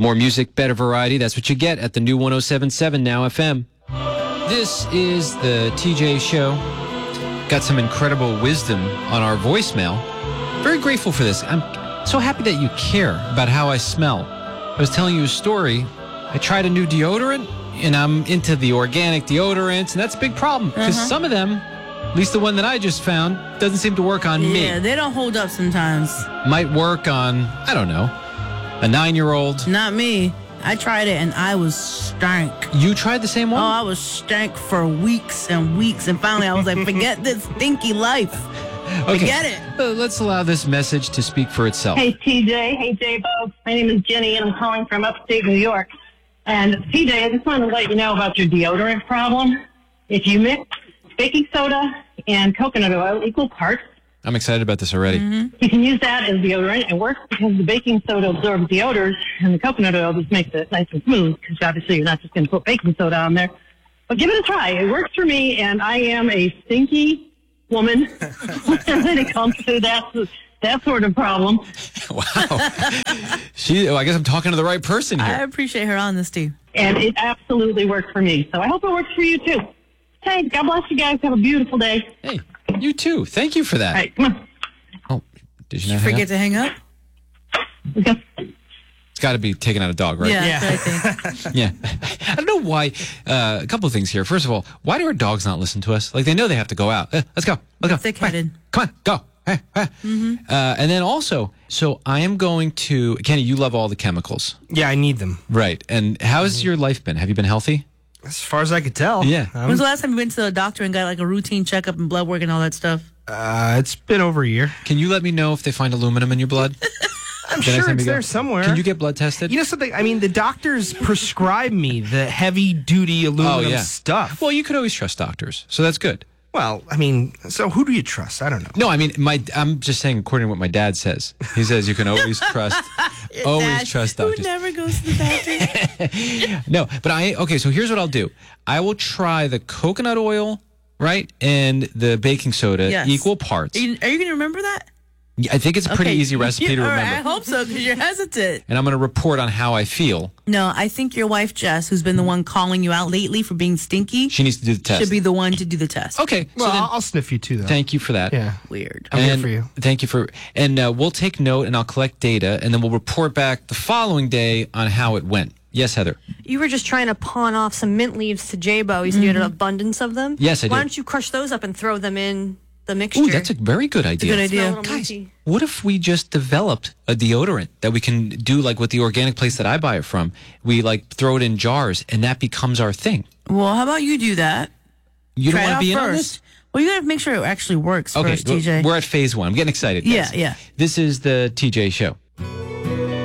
More music, better variety. That's what you get at the new 107.7 Now FM. This is the TJ Show. Got some incredible wisdom on our voicemail. Very grateful for this. I'm so happy that you care about how I smell. I was telling you a story. I tried a new deodorant, and I'm into the organic deodorants, and that's a big problem because some of them, at least the one that I just found, doesn't seem to work on me. Yeah, they don't hold up sometimes. Might work on, I don't know, a 9-year-old. Not me. I tried it and I was stank. You tried the same one? Oh, I was stank for weeks and weeks. And finally I was like, forget this stinky life. Okay. Forget it. Let's allow this message to speak for itself. Hey, TJ. Hey, J-Bo. My name is Jenny, and I'm calling from upstate New York. And, TJ, I just wanted to let you know about your deodorant problem. If you mix baking soda and coconut oil equal parts, I'm excited about this already. you can use that as deodorant. It works because the baking soda absorbs the odors, and the coconut oil just makes it nice and smooth, because obviously you're not just going to put baking soda on there. But give it a try. It works for me, and I am a stinky woman when it comes to that sort of problem. Wow. I guess I'm talking to the right person I here. appreciate her honesty. And it absolutely works for me. So I hope it works for you, too. Hey, God bless you guys. Have a beautiful day. Hey, you too. Thank you for that. All right, come on. Oh, did you Did not you hang forget up? to hang up? Okay. It's got to be taking out a dog, right? Yeah. That's what I think. Yeah. I don't know why. A couple of things here. First of all, why do our dogs not listen to us? Like, they know they have to go out. Let's go. Let's go. Thick-headed. Come on, go. And then also, so I am going to, Kenny, you love all the chemicals. Yeah, I need them. Right. And how's your life been? Have you been healthy? As far as I could tell. Yeah. When's the last time you went to the doctor and got like a routine checkup and blood work and all that stuff? It's been over a year. Can you let me know if they find aluminum in your blood? I'm sure it's there somewhere. Can you get blood tested? You know something? I mean, the doctors prescribe me the heavy-duty aluminum stuff. Well, you could always trust doctors, so that's good. Well, I mean, so who do you trust? I don't know. No, I mean, I'm just saying according to what my dad says. He says you can always trust trust doctors. Who never goes to the doctor? No, but so here's what I'll do. I will try the coconut oil, right, and the baking soda, equal parts. Are you going to remember that? I think it's a pretty easy recipe to All remember. right, I hope so, because you're hesitant. And I'm going to report on how I feel. No, I think your wife, Jess, who's been the one calling you out lately for being stinky, She needs to do the test. should be the one to do the test. Okay. Well, so then, I'll sniff you too, though. thank you for that. Yeah. Weird. I'm here for you. Thank you for, and we'll take note and I'll collect data and then we'll report back the following day on how it went. Yes, Heather. You were just trying to pawn off some mint leaves to J-Bo. You said you had an abundance of them. Yes, I did. Why don't you crush those up and throw them in the mixture? Ooh, that's a very good idea. Good idea. Smell a little Guys, minty. what if we just developed a deodorant that we can do like with the organic place that I buy it from? We like throw it in jars and that becomes our thing. Well, how about you do that? You don't Try it want to out be in on first. this? Well, you got to make sure it actually works Okay, first, TJ. we're at phase 1. I'm getting excited. Guys. Yeah. This is the TJ Show.